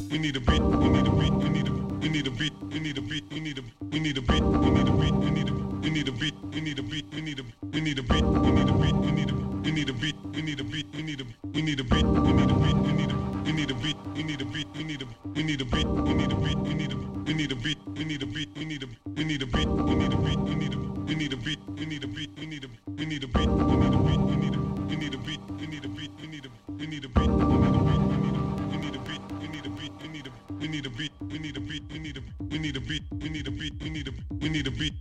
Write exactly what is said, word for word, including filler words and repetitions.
we need a beat, we need a beat, we need a we need a beat, we need a beat, we need a we need a beat, we need a beat, we need a we need a beat, we need a beat, we need a we need a beat, we need a beat, we need a we need a beat, we need a beat, we need a we need a beat, we need a beat, we need a we need a beat, we need a beat, we need a we need a beat, we need a beat, we need a we need a beat, we need a beat, we need a we need a beat, we need a beat, we need a we need a beat, we need a beat, we need a we need a beat, we need a beat, we need a we need a beat, we need a beat, we need a we need a beat, we need a beat, we need a beat, we need a beat, we need a we need a beat, we need a beat, we need a we need a beat, we need a beat, we need a we need a beat,